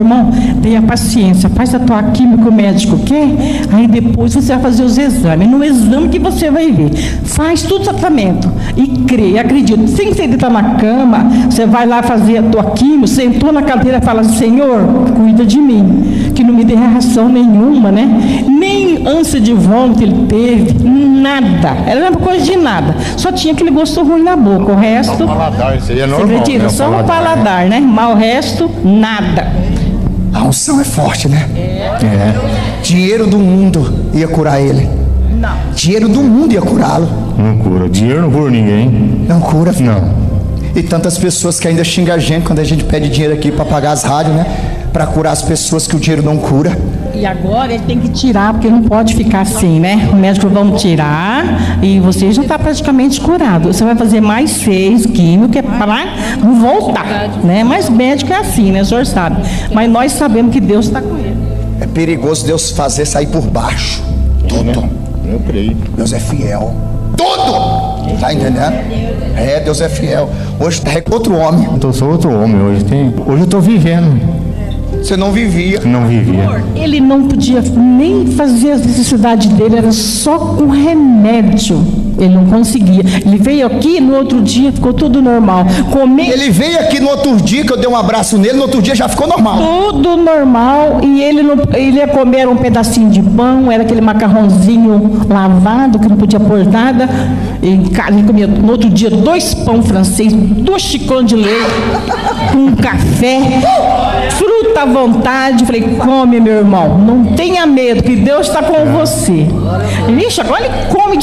Irmão, tenha paciência, faz a tua química, o médico quer, aí depois você vai fazer os exames. No exame que você vai ver, faz tudo o tratamento e crê, acredita. Sem você deitar na cama, você vai lá fazer a tua química, sentou na cadeira e fala: Senhor, cuida de mim, que não me dê reação nenhuma, né? Nem ânsia de vômito ele teve, nada, era uma coisa de nada, só tinha aquele gosto ruim na boca, o resto... Paladar, isso aí é normal, você acredita? Né? Só o paladar, né? Mas o resto, nada. A unção é forte, né? Dinheiro do mundo ia curar ele. Não. Dinheiro do mundo ia curá-lo. Não cura. Dinheiro não cura ninguém. Não cura. Não. E tantas pessoas que ainda xingam a gente quando a gente pede dinheiro aqui para pagar as rádios, né? Para curar as pessoas que o dinheiro não cura. E agora ele tem que tirar, porque não pode ficar assim, né? O médico vai tirar e você já está praticamente curado. Você vai fazer mais 6 químicos, que é para não voltar, né? Mas médico é assim, né? O senhor sabe. Mas nós sabemos que Deus está com ele. É perigoso Deus fazer sair por baixo. Tudo. Eu creio. Deus é fiel. Tudo! Tá entendendo? Deus é fiel. Hoje é outro homem. Eu sou outro homem hoje. Hoje eu estou vivendo. Você não vivia. Não vivia. Ele não podia nem fazer as necessidades dele, era só com remédio. Ele não conseguia. Ele veio aqui, no outro dia ficou tudo normal. Ele veio aqui no outro dia, que eu dei um abraço nele, no outro dia já ficou normal. Tudo normal. E ele ia comer um pedacinho de pão, era aquele macarrãozinho lavado, que não podia pôr nada. Ele comia no outro dia 2 pão francês, 2 xicões de leite, um café, fruta à vontade. Falei: come, meu irmão, não tenha medo, que Deus está com você. Vixe, agora ele come